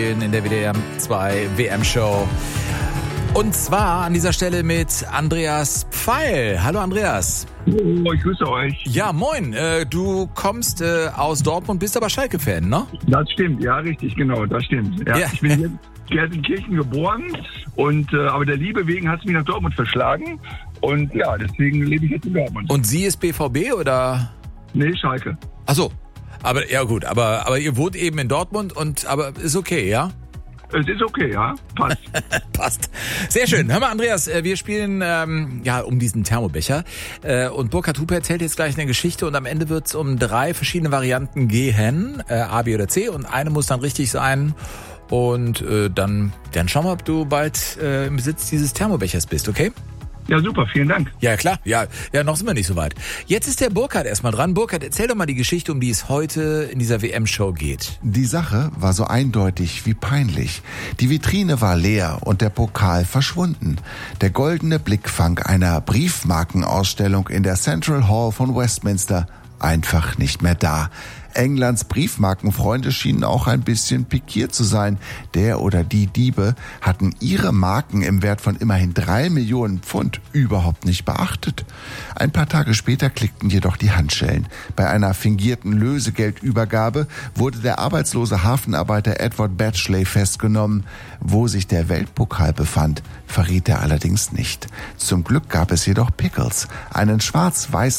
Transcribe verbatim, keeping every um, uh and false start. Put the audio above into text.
in der W D R zwei W M-Show. Und zwar an dieser Stelle mit Andreas Pfeil. Hallo Andreas. Oh, ich grüße euch. Ja, moin. Äh, du kommst äh, aus Dortmund, bist aber Schalke-Fan, ne? Das stimmt, ja, richtig, genau, das stimmt. Ja, Ja. Ich bin in Gelsenkirchen geboren, und, äh, aber der Liebe wegen hat es mich nach Dortmund verschlagen. Und ja, deswegen lebe ich jetzt in Dortmund. Und sie ist B V B oder? Nee, Schalke. Ach so. Aber ja gut, aber aber ihr wohnt eben in Dortmund und aber ist okay, ja? Es ist okay, ja, passt. Passt. Sehr schön. Hör mal, Andreas, äh, wir spielen ähm, ja um diesen Thermobecher. Äh, und Burkhard Hupe erzählt jetzt gleich eine Geschichte und am Ende wird es um drei verschiedene Varianten gehen. Äh, A, B oder C. Und eine muss dann richtig sein. Und äh, dann, dann schauen wir, ob du bald äh, im Besitz dieses Thermobechers bist, okay? Ja, super, vielen Dank. Ja, klar. Ja, ja, noch sind wir nicht so weit. Jetzt ist der Burkhard erstmal dran. Burkhard, erzähl doch mal die Geschichte, um die es heute in dieser W M-Show geht. Die Sache war so eindeutig wie peinlich. Die Vitrine war leer und der Pokal verschwunden. Der goldene Blickfang einer Briefmarkenausstellung in der Central Hall von Westminster einfach nicht mehr da. Englands Briefmarkenfreunde schienen auch ein bisschen pikiert zu sein. Der oder die Diebe hatten ihre Marken im Wert von immerhin drei Millionen Pfund überhaupt nicht beachtet. Ein paar Tage später klickten jedoch die Handschellen. Bei einer fingierten Lösegeldübergabe wurde der arbeitslose Hafenarbeiter Edward Batchley festgenommen. Wo sich der Weltpokal befand, verriet er allerdings nicht. Zum Glück gab es jedoch Pickles, einen schwarz-weißen